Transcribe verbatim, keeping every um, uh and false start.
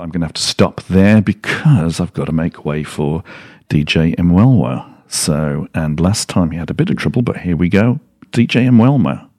I'm going to have to stop there because I've got to make way for D J Mwelwa. So, and last time he had a bit of trouble, but here we go. D J Mwelwa.